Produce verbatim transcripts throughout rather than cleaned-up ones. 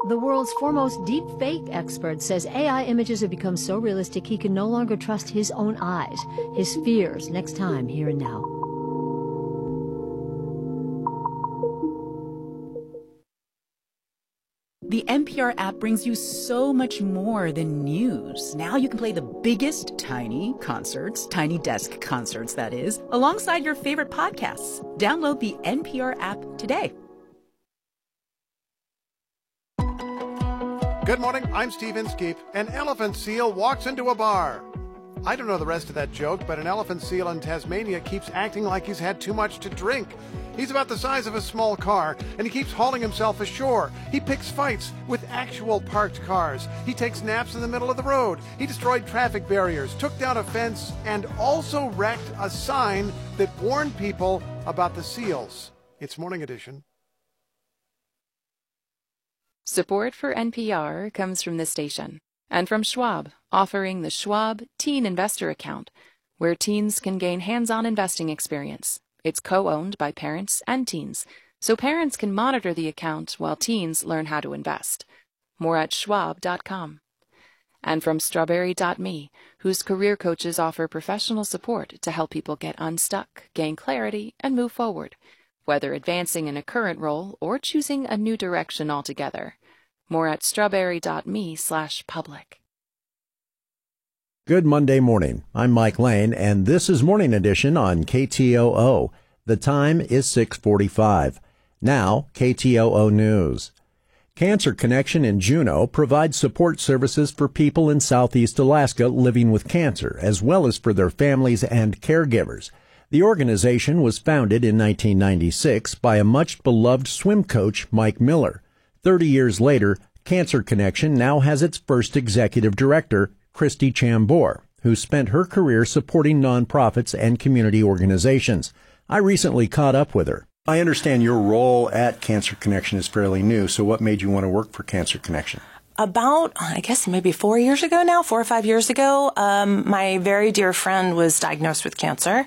The world's foremost deep fake expert says A I images have become so realistic he can no longer trust his own eyes. His fears next time, Here and Now. The N P R app brings you so much more than news. Now you can play the biggest tiny concerts, tiny desk concerts, that is, alongside your favorite podcasts. Download the N P R app today. Good morning, I'm Steve Inskeep. An elephant seal walks into a bar. I don't know the rest of that joke, but an elephant seal in Tasmania keeps acting like he's had too much to drink. He's about the size of a small car, and he keeps hauling himself ashore. He picks fights with actual parked cars. He takes naps in the middle of the road. He destroyed traffic barriers, took down a fence, and also wrecked a sign that warned people about the seals. It's Morning Edition. Support for N P R comes from this station and from Schwab, offering the Schwab Teen Investor Account, where teens can gain hands-on investing experience. It's co-owned by parents and teens, so parents can monitor the account while teens learn how to invest. More at schwab dot com. And from strawberry dot me, whose career coaches offer professional support to help people get unstuck, gain clarity, and move forward, whether advancing in a current role or choosing a new direction altogether. More at strawberry dot me slash public. Good Monday morning. I'm Mike Lane, and this is Morning Edition on K T O O. The time is six forty-five. Now, K T O O News. Cancer Connection in Juneau provides support services for people in Southeast Alaska living with cancer, as well as for their families and caregivers. The organization was founded in nineteen ninety-six by a much-beloved swim coach, Mike Miller. Thirty years later, Cancer Connection now has its first executive director, Christy Chambor, who spent her career supporting nonprofits and community organizations. I recently caught up with her. I understand your role at Cancer Connection is fairly new, so what made you want to work for Cancer Connection? About, I guess, maybe four years ago now, four or five years ago, um, my very dear friend was diagnosed with cancer.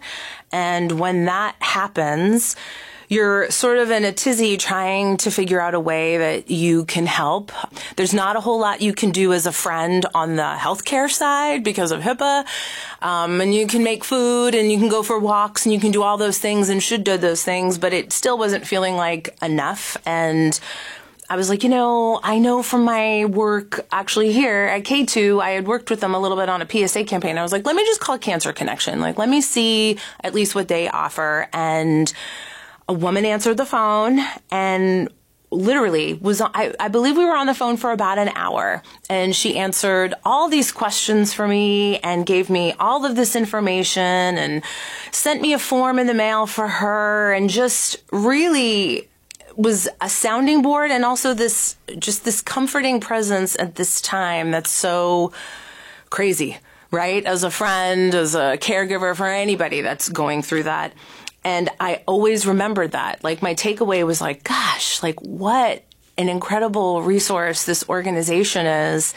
And when that happens, you're sort of in a tizzy trying to figure out a way that you can help. There's not a whole lot you can do as a friend on the healthcare side because of HIPAA. Um, and you can make food and you can go for walks and you can do all those things and should do those things, but it still wasn't feeling like enough. And I was like, you know, I know from my work actually here at K two, I had worked with them a little bit on a P S A campaign. I was like, let me just call Cancer Connection. Like, let me see at least what they offer. And a woman answered the phone and literally was, I, I believe we were on the phone for about an hour, and she answered all these questions for me and gave me all of this information and sent me a form in the mail for her and just really was a sounding board and also this, just this comforting presence at this time that's so crazy, right? As a friend, as a caregiver for anybody that's going through that. And I always remembered that. Like, my takeaway was like, gosh, like, what an incredible resource this organization is.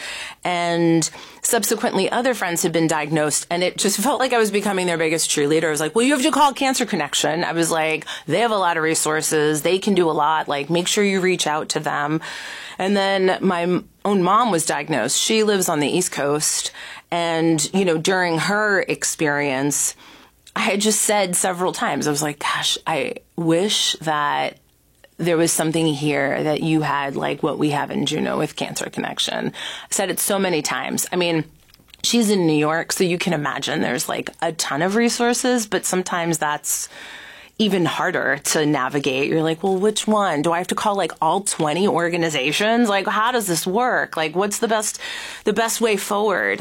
And subsequently, other friends had been diagnosed, and it just felt like I was becoming their biggest cheerleader. I was like, well, you have to call Cancer Connection. I was like, they have a lot of resources. They can do a lot. Like, make sure you reach out to them. And then my own mom was diagnosed. She lives on the East Coast. And, you know, during her experience, I had just said several times, I was like, gosh, I wish that there was something here that you had like what we have in Juneau with Cancer Connection. I said it so many times. I mean, she's in New York, so you can imagine there's like a ton of resources, but sometimes that's even harder to navigate. You're like, well, which one? Do I have to call like all twenty organizations? Like, how does this work? Like, what's the best, the best way forward?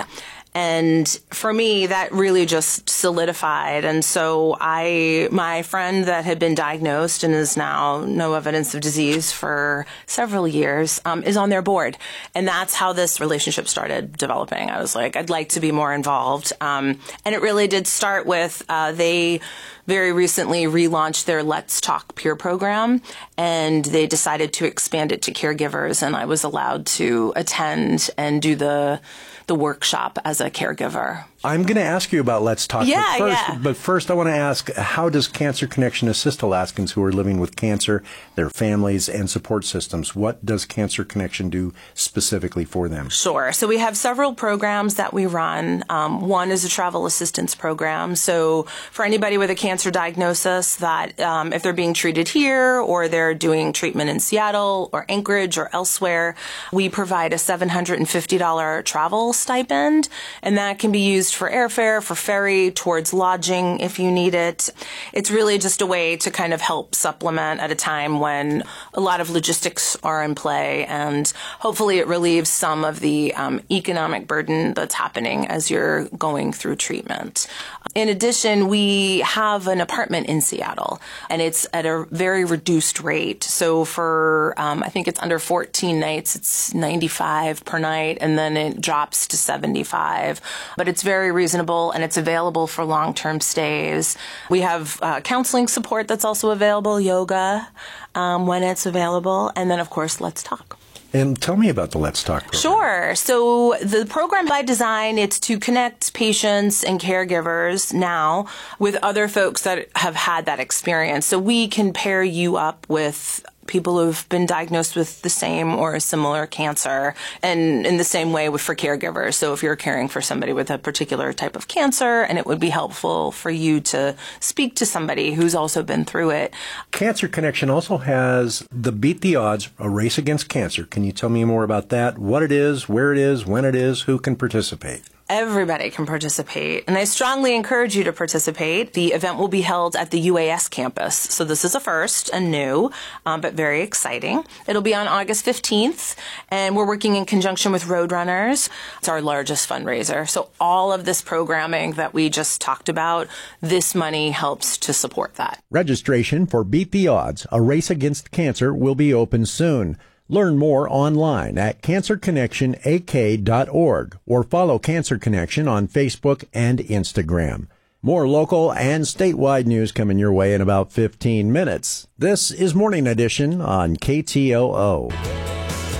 And for me, that really just solidified. And so I, my friend that had been diagnosed and is now no evidence of disease for several years, um, is on their board. And that's how this relationship started developing. I was like, I'd like to be more involved. Um, and it really did start with, uh, they very recently relaunched their Let's Talk Peer program, and they decided to expand it to caregivers. And I was allowed to attend and do the the workshop as a caregiver. I'm going to ask you about Let's Talk. Yeah, but first, yeah. But first, I want to ask, how does Cancer Connection assist Alaskans who are living with cancer, their families, and support systems? What does Cancer Connection do specifically for them? Sure. So we have several programs that we run. Um, one is a travel assistance program. So for anybody with a cancer diagnosis that um, if they're being treated here or they're doing treatment in Seattle or Anchorage or elsewhere, we provide a seven hundred fifty dollars travel stipend, and that can be used for airfare, for ferry, towards lodging if you need it. It's really just a way to kind of help supplement at a time when a lot of logistics are in play, and hopefully it relieves some of the um, economic burden that's happening as you're going through treatment. In addition, we have an apartment in Seattle, and it's at a very reduced rate. So for, um, I think it's under fourteen nights, it's ninety-five per night, and then it drops to seventy-five. But it's very reasonable, and it's available for long-term stays. We have uh, counseling support that's also available, yoga, um, when it's available, and then, of course, Let's Talk. And tell me about the Let's Talk program. Sure. So the program by design, it's to connect patients and caregivers now with other folks that have had that experience. So we can pair you up with people who've been diagnosed with the same or a similar cancer, and in the same way with for caregivers. So if you're caring for somebody with a particular type of cancer, and it would be helpful for you to speak to somebody who's also been through it. Cancer Connection also has the Beat the Odds, a race against cancer. Can you tell me more about that? What it is, where it is, when it is, who can participate? Everybody can participate, and I strongly encourage you to participate. The event will be held at the U A S campus, so this is a first and new, um, but very exciting. It'll be on August fifteenth, and we're working in conjunction with Roadrunners. It's our largest fundraiser, so all of this programming that we just talked about, this money helps to support that. Registration for Beat the Odds, a race against cancer, will be open soon. Learn more online at cancer connection a k dot org or follow Cancer Connection on Facebook and Instagram. More local and statewide news coming your way in about fifteen minutes. This is Morning Edition on K T O O.